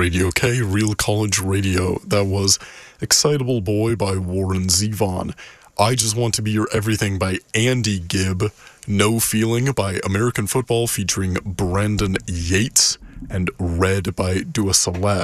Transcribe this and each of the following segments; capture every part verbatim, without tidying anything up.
Radio K, Real College Radio. That was Excitable Boy by Warren Zevon. I Just Want to Be Your Everything by Andy Gibb. No Feeling by American Football featuring Brandon Yates. And Red by Dua Saleh.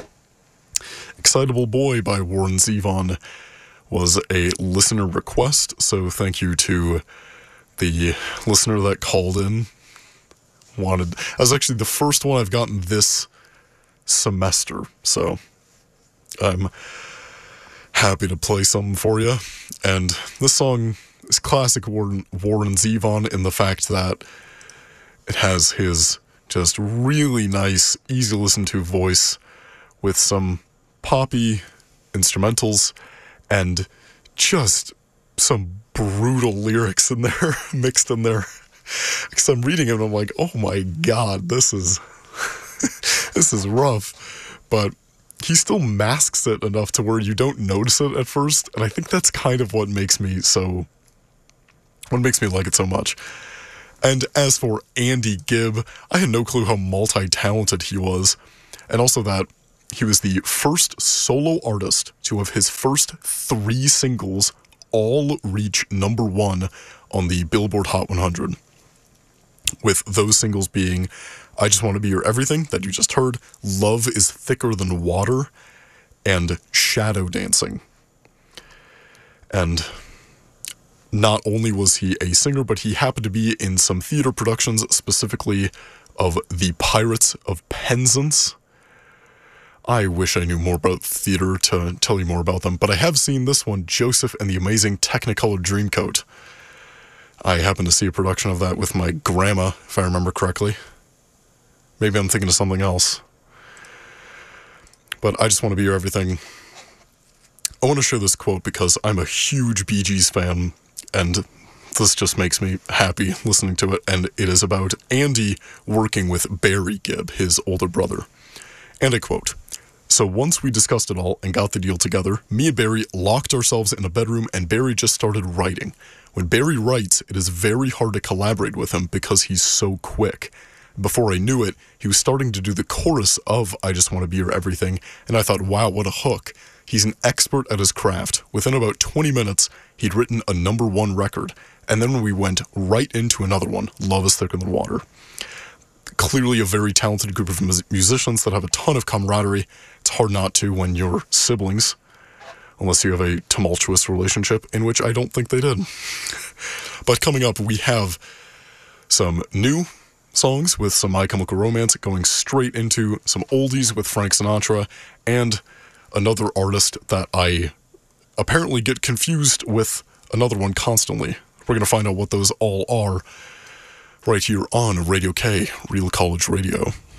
Excitable Boy by Warren Zevon was a listener request, so thank you to the listener that called in. Wanted, that was actually the first one I've gotten this semester, so I'm happy to play something for you. And this song is classic Warren, Warren Zevon in the fact that it has his just really nice, easy to listen to voice with some poppy instrumentals and just some brutal lyrics in there, mixed in there. Because I'm reading it and I'm like, oh my god, this is this is rough. But he still masks it enough to where you don't notice it at first, and I think that's kind of what makes me so what makes me like it so much. And as for Andy Gibb, I had no clue how multi-talented he was, and also that he was the first solo artist to have his first three singles all reach number one on the Billboard Hot one hundred. With those singles being I Just Want to Be Your Everything, that you just heard, Love is Thicker Than Water, and Shadow Dancing. And not only was he a singer, but he happened to be in some theater productions, specifically of The Pirates of Penzance. I wish I knew more about theater to tell you more about them, but I have seen this one, Joseph and the Amazing Technicolor Dreamcoat. I happened to see a production of that with my grandma, if I remember correctly. Maybe I'm thinking of something else. But I Just Want to Be Your Everything. I want to share this quote because I'm a huge Bee Gees fan, and this just makes me happy listening to it, and it is about Andy working with Barry Gibb, his older brother. And I quote, "So once we discussed it all and got the deal together, me and Barry locked ourselves in a bedroom and Barry just started writing. When Barry writes, it is very hard to collaborate with him because he's so quick. Before I knew it, he was starting to do the chorus of I Just Want to Be Your Everything, and I thought, wow, what a hook. He's an expert at his craft. Within about twenty minutes, he'd written a number one record, and then we went right into another one, Love is Thicker Than Water." Clearly a very talented group of mus- musicians that have a ton of camaraderie. It's hard not to when you're siblings, unless you have a tumultuous relationship, in which I don't think they did. But coming up, we have some new songs with some My Chemical Romance, going straight into some oldies with Frank Sinatra, and another artist that I apparently get confused with another one constantly. We're going to find out what those all are right here on Radio K, Real College Radio.